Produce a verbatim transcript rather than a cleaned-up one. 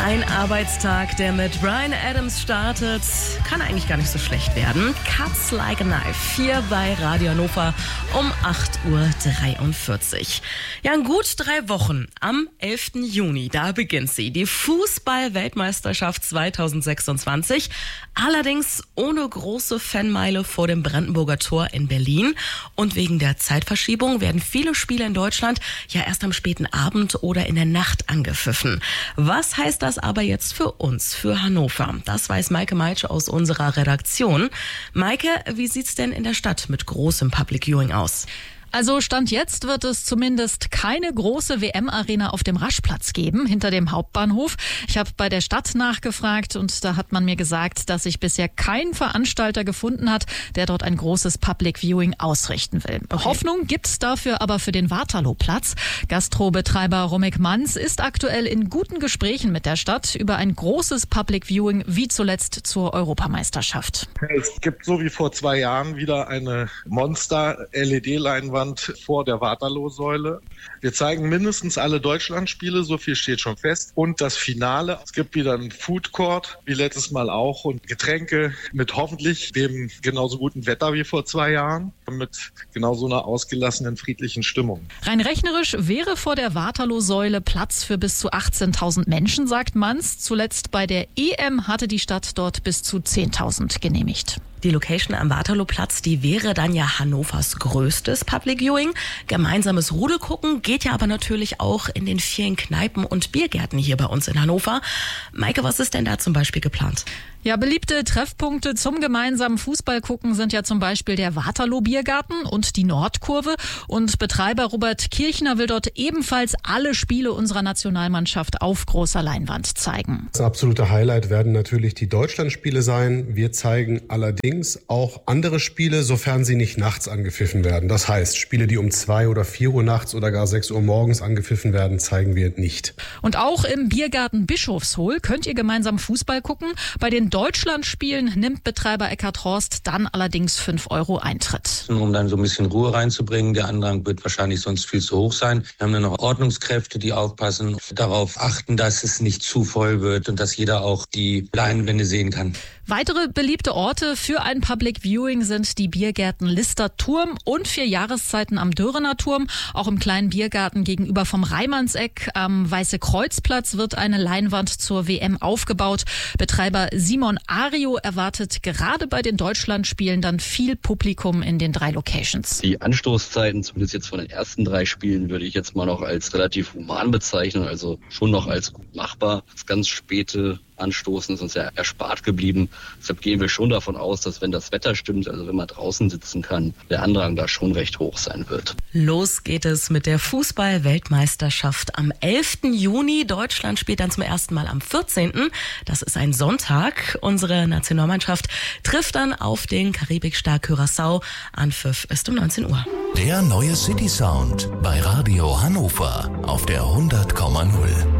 Ein Arbeitstag, der mit Bryan Adams startet, kann eigentlich gar nicht so schlecht werden. Cuts like a knife, hier bei Radio Hannover um acht Uhr dreiundvierzig. Ja, in gut drei Wochen, am elften Juni, da beginnt sie, die Fußball-Weltmeisterschaft zweitausendsechsundzwanzig. Allerdings ohne große Fanmeile vor dem Brandenburger Tor in Berlin. Und wegen der Zeitverschiebung werden viele Spiele in Deutschland ja erst am späten Abend oder in der Nacht angepfiffen. Was heißt das aber jetzt für uns, für Hannover? Das weiß Maike Meitsche aus unserer Redaktion. Maike, wie sieht's denn in der Stadt mit großem Public Viewing aus? Also Stand jetzt wird es zumindest keine große W M-Arena auf dem Raschplatz geben, hinter dem Hauptbahnhof. Ich habe bei der Stadt nachgefragt und da hat man mir gesagt, dass sich bisher kein Veranstalter gefunden hat, der dort ein großes Public Viewing ausrichten will. Okay. Hoffnung gibt's dafür aber für den Waterloo-Platz. Gastrobetreiber Romek Manz ist aktuell in guten Gesprächen mit der Stadt über ein großes Public Viewing, wie zuletzt zur Europameisterschaft. Es gibt so wie vor zwei Jahren wieder eine Monster-L E D-Leinwand vor der Waterloo-Säule. Wir zeigen mindestens alle Deutschlandspiele, so viel steht schon fest. Und das Finale. Es gibt wieder einen Food Court, wie letztes Mal auch, und Getränke mit hoffentlich dem genauso guten Wetter wie vor zwei Jahren, mit genauso einer ausgelassenen, friedlichen Stimmung. Rein rechnerisch wäre vor der Waterloo-Säule Platz für bis zu achtzehntausend Menschen, sagt Manz. Zuletzt bei der E M hatte die Stadt dort bis zu zehntausend genehmigt. Die Location am Waterloo-Platz, die wäre dann ja Hannovers größtes Public Viewing. Gemeinsames Rudelgucken geht ja aber natürlich auch in den vielen Kneipen und Biergärten hier bei uns in Hannover. Maike, was ist denn da zum Beispiel geplant? Ja, beliebte Treffpunkte zum gemeinsamen Fußballgucken sind ja zum Beispiel der Waterloo-Biergarten und die Nordkurve. Und Betreiber Robert Kirchner will dort ebenfalls alle Spiele unserer Nationalmannschaft auf großer Leinwand zeigen. Das absolute Highlight werden natürlich die Deutschlandspiele sein. Wir zeigen allerdings auch andere Spiele, sofern sie nicht nachts angepfiffen werden. Das heißt, Spiele, die um zwei oder vier Uhr nachts oder gar sechs Uhr morgens angepfiffen werden, zeigen wir nicht. Und auch im Biergarten Bischofshohl könnt ihr gemeinsam Fußball gucken. Bei den Deutschlandspielen nimmt Betreiber Eckhard Horst dann allerdings fünf Euro Eintritt. Um dann so ein bisschen Ruhe reinzubringen. Der Andrang wird wahrscheinlich sonst viel zu hoch sein. Wir haben dann noch Ordnungskräfte, die aufpassen, darauf achten, dass es nicht zu voll wird und dass jeder auch die Leinwände sehen kann. Weitere beliebte Orte für ein Public Viewing sind die Biergärten Lister Turm und vier Jahreszeiten am Dörener Turm. Auch im kleinen Biergarten gegenüber vom Reimannseck am Weiße Kreuzplatz wird eine Leinwand zur W M aufgebaut. Betreiber Simon Ario erwartet gerade bei den Deutschlandspielen dann viel Publikum in den drei Locations. Die Anstoßzeiten, zumindest jetzt von den ersten drei Spielen, würde ich jetzt mal noch als relativ human bezeichnen, also schon noch als gut machbar. Das ganz späte Anstoßen ist uns ja erspart geblieben. Deshalb gehen wir schon davon aus, dass wenn das Wetter stimmt, also wenn man draußen sitzen kann, der Andrang da schon recht hoch sein wird. Los geht es mit der Fußball-Weltmeisterschaft am elften Juni. Deutschland spielt dann zum ersten Mal am vierzehnten Das ist ein Sonntag. Unsere Nationalmannschaft trifft dann auf den Karibikstaat Curaçao. Anpfiff ist um neunzehn Uhr. Der neue City Sound bei Radio Hannover auf der hundert Komma null.